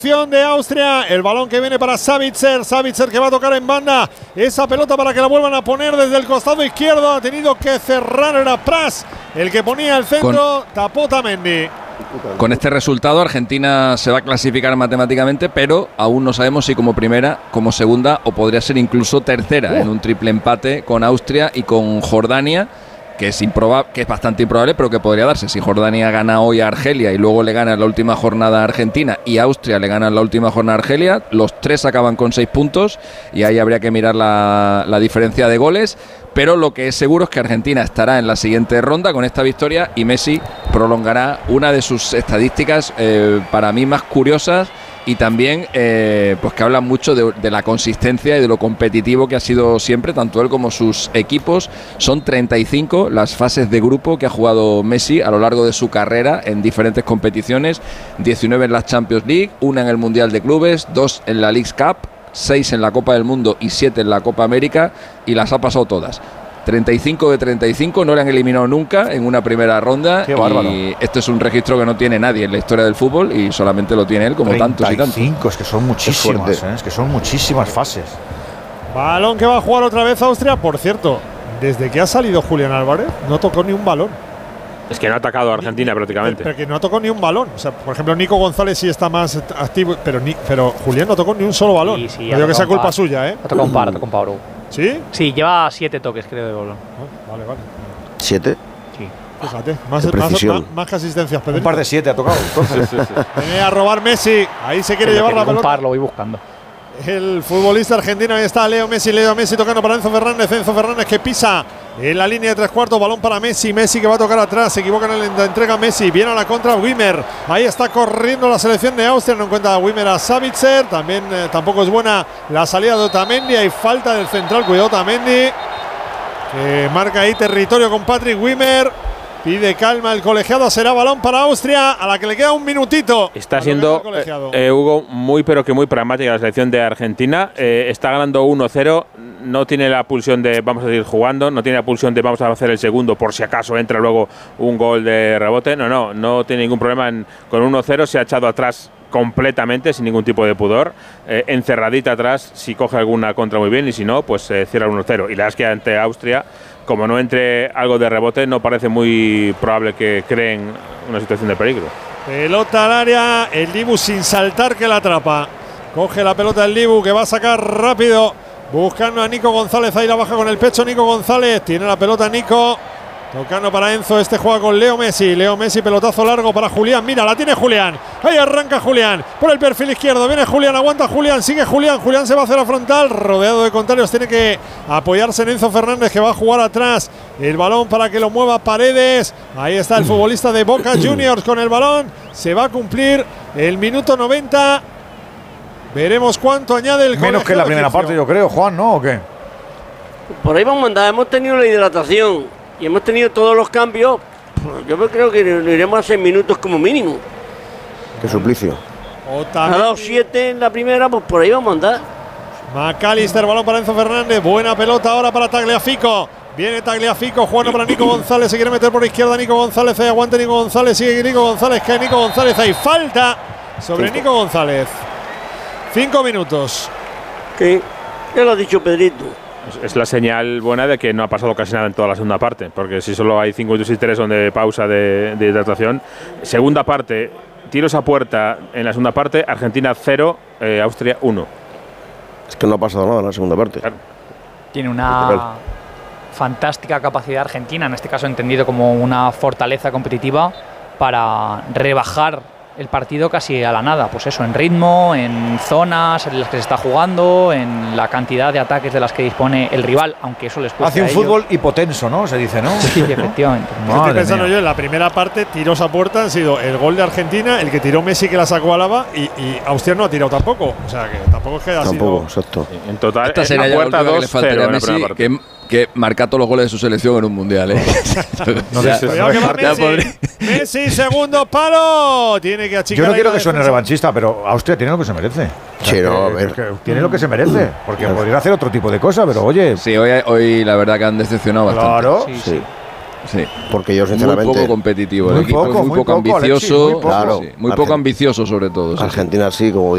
De Austria, el balón que viene para Sabitzer, que va a tocar en banda esa pelota para que la vuelvan a poner desde el costado izquierdo. Ha tenido que cerrar, era Pras el que ponía el centro, tapó Otamendi. Con este resultado Argentina se va a clasificar matemáticamente, pero aún no sabemos si como primera, como segunda o podría ser incluso tercera en un triple empate con Austria y con Jordania, que es bastante improbable, pero que podría darse. Si Jordania gana hoy a Argelia y luego le gana en la última jornada a Argentina y Austria le gana en la última jornada a Argelia, los tres acaban con 6 puntos y ahí habría que mirar la diferencia de goles. Pero lo que es seguro es que Argentina estará en la siguiente ronda con esta victoria y Messi prolongará una de sus estadísticas para mí más curiosas y también pues que hablan mucho de la consistencia y de lo competitivo que ha sido siempre, tanto él como sus equipos. Son 35 las fases de grupo que ha jugado Messi a lo largo de su carrera en diferentes competiciones, 19 en la Champions League, 1 en el Mundial de Clubes, 2 en la Leagues Cup, 6 en la Copa del Mundo y 7 en la Copa América, y las ha pasado todas. 35 de 35, no le han eliminado nunca en una primera ronda. Qué bárbaro. Y este es un registro que no tiene nadie en la historia del fútbol y solamente lo tiene él, como tantos y tantos. 35, es que son muchísimas, es que son muchísimas fases. Balón que va a jugar otra vez Austria. Por cierto, desde que ha salido Julián Álvarez no tocó ni un balón. Es que no ha atacado a Argentina prácticamente. Pero que no tocó ni un balón. O sea, por ejemplo, Nico González sí está más activo, pero Julián no tocó ni un solo balón. Sí, no digo que sea culpa suya, ¿eh? Ha tocado un par, ha tocado un par. ¿Sí? Sí, lleva 7 toques, creo, de balón. Vale, vale. ¿7? Sí. Fíjate, más que asistencias, Pedro. Un par de 7 ha tocado. Viene a robar Messi. Ahí se quiere llevar la pelota. Un par, lo voy buscando. El futbolista argentino, ahí está Leo Messi tocando para Enzo Fernández que pisa en la línea de 3 cuartos, balón para Messi que va a tocar atrás, se equivoca en la entrega Messi, viene a la contra Wimmer, ahí está corriendo la selección de Austria, no encuentra a Wimmer a Sabitzer, también tampoco es buena la salida de Otamendi, hay falta del central, cuidado Otamendi, que marca ahí territorio con Patrick Wimmer. Pide calma el colegiado, será balón para Austria, a la que le queda un minutito. Está siendo, Hugo, muy pragmática la selección de Argentina. Está ganando 1-0, no tiene la pulsión de vamos a seguir jugando, no tiene la pulsión de vamos a hacer el segundo por si acaso entra luego un gol de rebote. No tiene ningún problema con 1-0, se ha echado atrás completamente, sin ningún tipo de pudor, encerradita atrás, si coge alguna contra muy bien y si no, pues cierra 1-0. Y la verdad es que ante Austria, como no entre algo de rebote, no parece muy probable que creen una situación de peligro. Pelota al área, el Dibu sin saltar que la atrapa. Coge la pelota el Dibu que va a sacar rápido, buscando a Nico González, ahí la baja con el pecho Nico González, tiene la pelota Nico. Tocando para Enzo, juega con Leo Messi, pelotazo largo para Julián, mira, la tiene Julián, ahí arranca Julián, por el perfil izquierdo, viene Julián, aguanta Julián, sigue Julián se va hacia la frontal, rodeado de contrarios, tiene que apoyarse en Enzo Fernández que va a jugar atrás, el balón para que lo mueva Paredes, ahí está el futbolista de Boca Juniors con el balón, se va a cumplir el minuto 90, veremos cuánto añade el menos que la primera parte yo creo, Juan, ¿no? ¿O qué? Por ahí vamos a andar, hemos tenido la hidratación y hemos tenido todos los cambios, pues yo creo que lo iremos a 6 minutos como mínimo. Qué suplicio. Ha dado 7 en la primera, pues por ahí vamos a andar. McAllister, balón para Enzo Fernández, buena pelota ahora para Tagliafico. Viene Tagliafico, jugando para Nico González, se quiere meter por izquierda Nico González, ahí aguanta Nico González, sigue Nico González, cae Nico González, hay falta sobre Nico González. 5 minutos. Sí, ya lo ha dicho Pedrito. Es la señal buena de que no ha pasado casi nada en toda la segunda parte, porque si solo hay 5 minutos y 3 son de pausa de hidratación. Segunda parte, tiros a puerta en la segunda parte, Argentina 0, Austria 1. Es que no ha pasado nada en la segunda parte. Claro. Tiene una fantástica capacidad Argentina, en este caso entendido como una fortaleza competitiva para rebajar el partido casi a la nada, pues eso, en ritmo, en zonas en las que se está jugando, en la cantidad de ataques de las que dispone el rival, aunque eso les cuesta. Hace un fútbol hipotenso, ¿no? Se dice, ¿no? Sí, efectivamente. Estoy pensando yo, en la primera parte, tiros a puerta han sido el gol de Argentina, el que tiró Messi que la sacó a Álava y Austria no ha tirado tampoco. O sea, que tampoco es que haya sido… Exacto. En total, esta sería la puerta 2 que le faltaría a Messi, que marca todos los goles de su selección en un mundial, ¿eh? Messi, segundo palo. Tiene que achicar. Yo no quiero que suene revanchista, pero Austria tiene lo que se merece. Sí, no, a ver. Tiene lo que se merece. Porque podría hacer otro tipo de cosas, pero oye. Sí, hoy la verdad que han decepcionado bastante. Claro. Sí. Porque yo sinceramente… Muy poco competitivo. Muy poco ambicioso. Muy poco ambicioso sobre todo. Argentina sí, como